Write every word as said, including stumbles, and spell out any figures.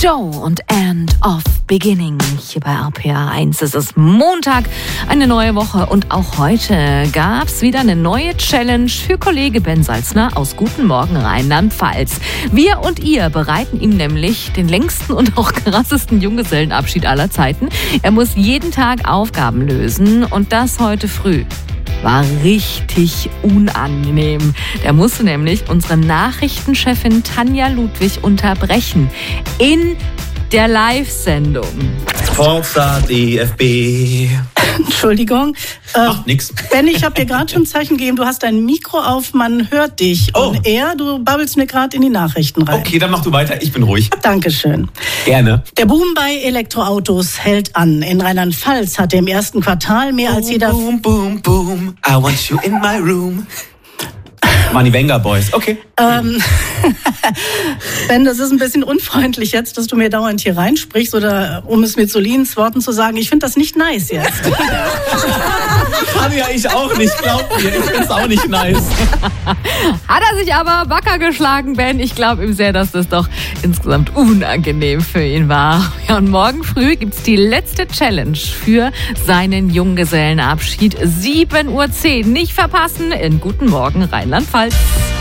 Joe und End of Beginning hier bei R P R eins. Es ist Montag, eine neue Woche und auch heute gab es wieder eine neue Challenge für Kollege Ben Salzner aus Guten Morgen Rheinland-Pfalz. Wir und ihr bereiten ihm nämlich den längsten und auch krassesten Junggesellenabschied aller Zeiten. Er muss jeden Tag Aufgaben lösen und das heute früh. War richtig unangenehm. Der musste nämlich unsere Nachrichtenchefin Tanja Ludwig unterbrechen in der Live-Sendung. Forza D F B. Entschuldigung. Äh, Ach, nix. Ben, ich habe dir gerade schon ein Zeichen gegeben, du hast dein Mikro auf, man hört dich. Oh. Und er, du babbelst mir gerade in die Nachrichten rein. Okay, dann mach du weiter, ich bin ruhig. Dankeschön. Gerne. Der Boom bei Elektroautos hält an. In Rheinland-Pfalz hatte im ersten Quartal mehr als jeder... Boom, boom, boom, I want you in my room. Money Wenger Boys, okay. Ähm, Ben, das ist ein bisschen unfreundlich jetzt, dass du mir dauernd hier reinsprichst oder um es mit Solins Worten zu sagen, ich finde das nicht nice jetzt. Kann ja ich auch nicht, glaub mir, ich find's auch nicht nice. Hat er sich aber wacker geschlagen, Ben. Ich glaube ihm sehr, dass das doch insgesamt unangenehm für ihn war. Ja, und morgen früh gibt's die letzte Challenge für seinen Junggesellenabschied. sieben Uhr zehn. Nicht verpassen in Guten Morgen Rheinland-Pfalz.